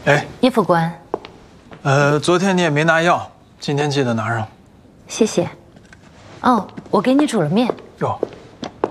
哎， 叶副官， 昨天你也没拿药，今天记得拿上。 谢谢。哦，我给你煮了面。 哟，